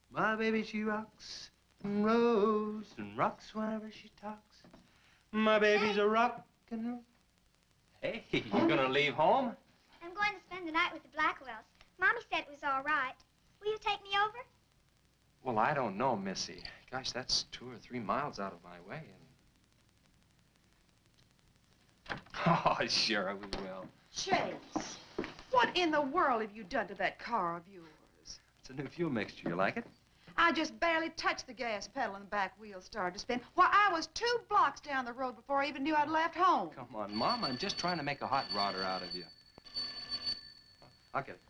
My baby, she rocks and rolls and rocks whenever she talks. My baby's a rock and roll. Hey, you gonna leave home? I'm going to spend the night with the Blackwells. Mommy said it was all right. Will you take me over? Well, I don't know, Missy. Gosh, that's 2 or 3 miles out of my way, and... Oh, sure, we will. Chase, what in the world have you done to that car of yours? It's a new fuel mixture. You like it? I just barely touched the gas pedal and the back wheel started to spin. Why, I was 2 blocks down the road before I even knew I'd left home. Come on, Mom. I'm just trying to make a hot rodder out of you. I'll get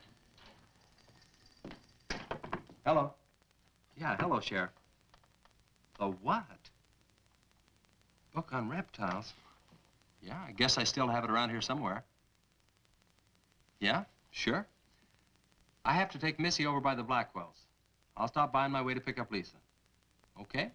it. Hello. Yeah, hello, Sheriff. The what? Book on reptiles? Yeah, I guess I still have it around here somewhere. Yeah, sure. I have to take Missy over by the Blackwells. I'll stop by on my way to pick up Lisa. Okay?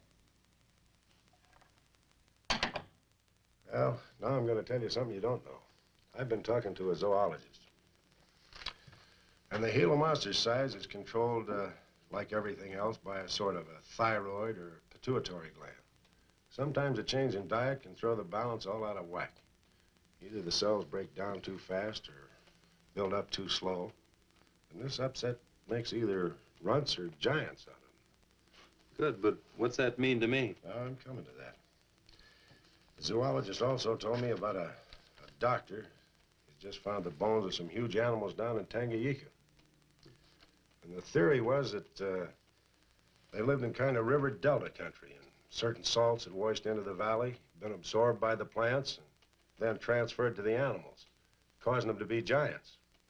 Well, now I'm going to tell you something you don't know. I've been talking to a zoologist. And the Gila monster's size is controlled, like everything else, by a sort of a thyroid or pituitary gland. Sometimes a change in diet can throw the balance all out of whack. Either the cells break down too fast or build up too slow. And this upset makes either runts or giants out of them. Good, but what's that mean to me? Well, I'm coming to that. The zoologist also told me about a doctor. He's just found the bones of some huge animals down in Tanganyika. And the theory was that they lived in kind of river delta country, and certain salts had washed into the valley, been absorbed by the plants, and then transferred to the animals, causing them to be giants.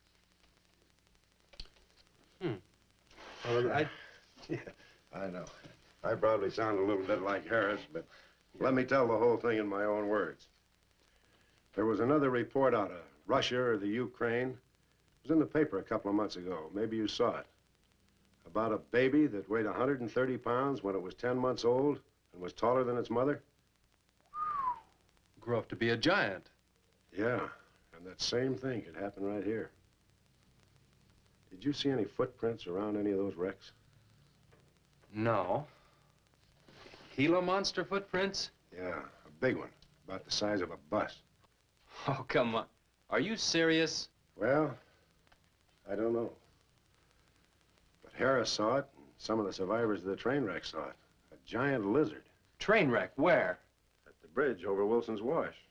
Well, Yeah, I know. I probably sound a little bit like Harris, but let me tell the whole thing in my own words. There was another report out of Russia or the Ukraine. It was in the paper a couple of months ago. Maybe you saw it. About a baby that weighed 130 pounds when it was 10 months old and was taller than its mother. grew up to be a giant. Yeah, and that same thing could happen right here. Did you see any footprints around any of those wrecks? No. Gila monster footprints? Yeah, a big one, about the size of a bus. Oh, come on. Are you serious? Well, I don't know. But Harris saw it, and some of the survivors of the train wreck saw it. A giant lizard. Train wreck, where? At the bridge over Wilson's Wash.